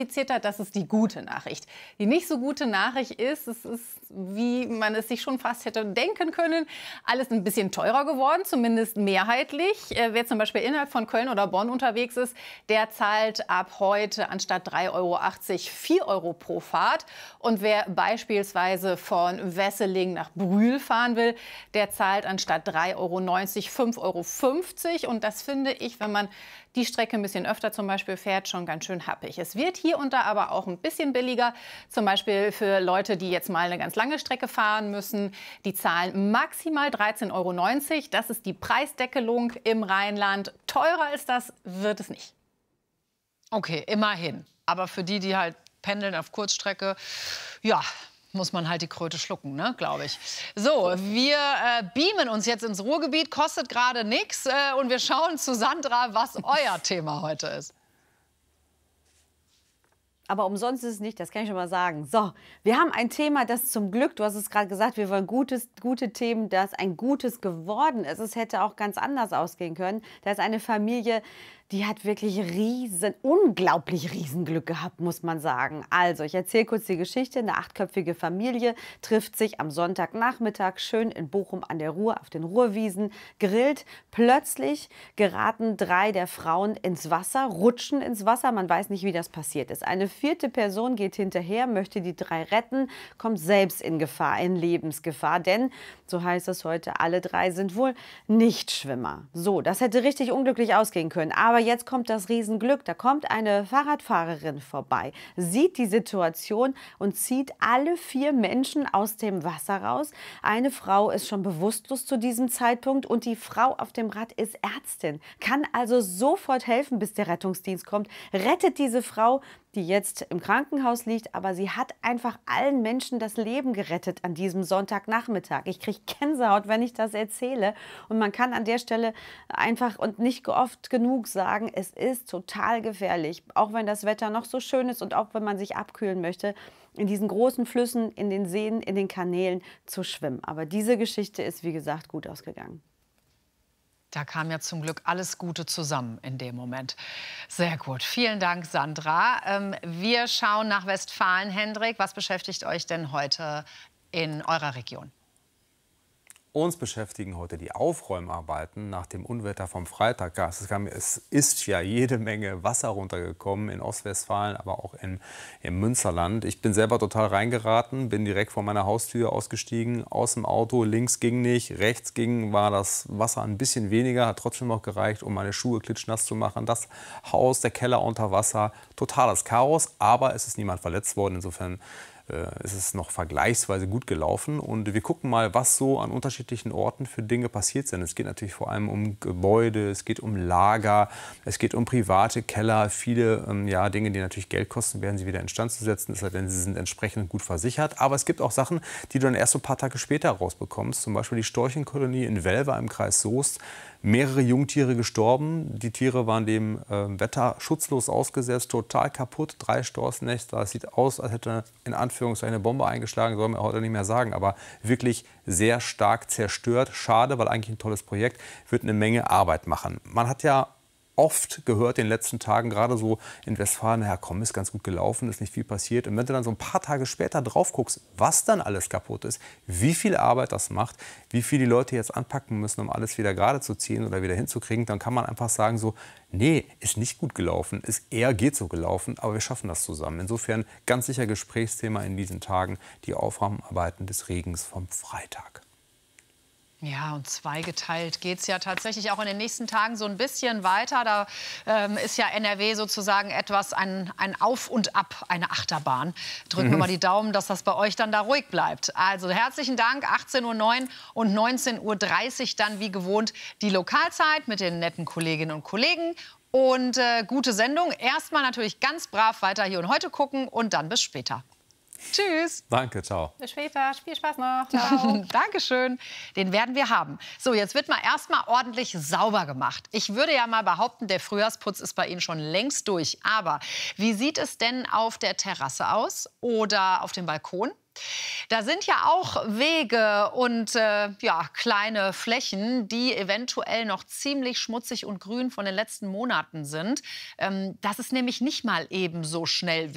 Das ist die gute Nachricht. Die nicht so gute Nachricht ist, es ist, wie man es sich schon fast hätte denken können, alles ein bisschen teurer geworden, zumindest mehrheitlich. Wer zum Beispiel innerhalb von Köln oder Bonn unterwegs ist, der zahlt ab heute anstatt 3,80 € 4 € pro Fahrt. Und wer beispielsweise von Wesseling nach Brühl fahren will, der zahlt anstatt 3,90 € 5,50 €. Und das finde ich, wenn man die Strecke ein bisschen öfter zum Beispiel fährt, schon ganz schön happig. Es wird hier und da aber auch ein bisschen billiger. Zum Beispiel für Leute, die jetzt mal eine ganz lange Strecke fahren müssen. Die zahlen maximal 13,90 €. Das ist die Preisdeckelung im Rheinland. Teurer als das wird es nicht. Okay, immerhin. Aber für die, die halt pendeln auf Kurzstrecke, ja, muss man halt die Kröte schlucken, ne, glaube ich. So, wir beamen uns jetzt ins Ruhrgebiet, kostet gerade nichts. Und wir schauen zu Sandra, was euer Thema heute ist. Aber umsonst ist es nicht, das kann ich schon mal sagen. So, wir haben ein Thema, das zum Glück, du hast es gerade gesagt, wir wollen gute Themen, das ein gutes geworden ist. Es hätte auch ganz anders ausgehen können. Da ist eine Familie, die hat wirklich unglaublich Riesenglück gehabt, muss man sagen. Also, ich erzähle kurz die Geschichte. Eine 8-köpfige Familie trifft sich am Sonntagnachmittag schön in Bochum an der Ruhr, auf den Ruhrwiesen, grillt. Plötzlich geraten 3 der Frauen ins Wasser, rutschen ins Wasser. Man weiß nicht, wie das passiert ist. Eine 4. Person geht hinterher, möchte die 3 retten, kommt selbst in Gefahr, in Lebensgefahr. Denn, so heißt es heute, alle 3 sind wohl Nichtschwimmer. So, das hätte richtig unglücklich ausgehen können. Aber jetzt kommt das Riesenglück. Da kommt eine Fahrradfahrerin vorbei, sieht die Situation und zieht alle 4 Menschen aus dem Wasser raus. Eine Frau ist schon bewusstlos zu diesem Zeitpunkt und die Frau auf dem Rad ist Ärztin, kann also sofort helfen, bis der Rettungsdienst kommt, rettet diese Frau, die jetzt im Krankenhaus liegt, aber sie hat einfach allen Menschen das Leben gerettet an diesem Sonntagnachmittag. Ich kriege Gänsehaut, wenn ich das erzähle. Und man kann an der Stelle einfach und nicht oft genug sagen, es ist total gefährlich. Auch wenn das Wetter noch so schön ist und auch wenn man sich abkühlen möchte, in diesen großen Flüssen, in den Seen, in den Kanälen zu schwimmen. Aber diese Geschichte ist, wie gesagt, gut ausgegangen. Da kam ja zum Glück alles Gute zusammen in dem Moment. Sehr gut. Vielen Dank, Sandra. Wir schauen nach Westfalen. Hendrik, was beschäftigt euch denn heute in eurer Region? Uns beschäftigen heute die Aufräumarbeiten nach dem Unwetter vom Freitag. Es ist ja jede Menge Wasser runtergekommen in Ostwestfalen, aber auch im Münsterland. Ich bin selber total reingeraten, bin direkt vor meiner Haustür ausgestiegen, aus dem Auto. Links ging nicht, rechts ging, war das Wasser ein bisschen weniger, hat trotzdem noch gereicht, um meine Schuhe klitschnass zu machen. Das Haus, der Keller unter Wasser, totales Chaos, aber es ist niemand verletzt worden. Insofern ist es noch vergleichsweise gut gelaufen. Und wir gucken mal, was so an unterschiedlichen Orten für Dinge passiert sind. Es geht natürlich vor allem um Gebäude, es geht um Lager, es geht um private Keller. Viele Dinge, die natürlich Geld kosten, werden sie wieder instand zu setzen, es sei denn, sie sind entsprechend gut versichert. Aber es gibt auch Sachen, die du dann erst so ein paar Tage später rausbekommst. Zum Beispiel die Storchenkolonie in Welver im Kreis Soest. Mehrere Jungtiere gestorben. Die Tiere waren dem Wetter schutzlos ausgesetzt, total kaputt. 3 Storsnester. Es sieht aus, als hätte in Anführungszeichen eine Bombe eingeschlagen, soll man heute nicht mehr sagen. Aber wirklich sehr stark zerstört. Schade, weil eigentlich ein tolles Projekt. Wird eine Menge Arbeit machen. Man hat ja oft gehört in den letzten Tagen, gerade so in Westfalen, ja komm, ist ganz gut gelaufen, ist nicht viel passiert. Und wenn du dann so ein paar Tage später drauf guckst, was dann alles kaputt ist, wie viel Arbeit das macht, wie viel die Leute jetzt anpacken müssen, um alles wieder gerade zu ziehen oder wieder hinzukriegen, dann kann man einfach sagen so, nee, ist nicht gut gelaufen, ist eher geht so gelaufen, aber wir schaffen das zusammen. Insofern ganz sicher Gesprächsthema in diesen Tagen, die Aufräumarbeiten des Regens vom Freitag. Ja, und zweigeteilt geht es ja tatsächlich auch in den nächsten Tagen so ein bisschen weiter. Da ist ja NRW sozusagen etwas ein Auf und Ab, eine Achterbahn. Drücken wir mal die Daumen, dass das bei euch dann da ruhig bleibt. Also herzlichen Dank, 18:09 Uhr und 19:30 Uhr dann wie gewohnt die Lokalzeit mit den netten Kolleginnen und Kollegen. Und gute Sendung. Erstmal natürlich ganz brav weiter Hier und Heute gucken und dann bis später. Tschüss. Danke, ciao. Bis später, viel Spaß noch. Ciao. Dankeschön, den werden wir haben. So, jetzt wird mal erstmal ordentlich sauber gemacht. Ich würde ja mal behaupten, der Frühjahrsputz ist bei Ihnen schon längst durch. Aber wie sieht es denn auf der Terrasse aus oder auf dem Balkon? Da sind ja auch Wege und kleine Flächen, die eventuell noch ziemlich schmutzig und grün von den letzten Monaten sind. Das ist nämlich nicht mal eben so schnell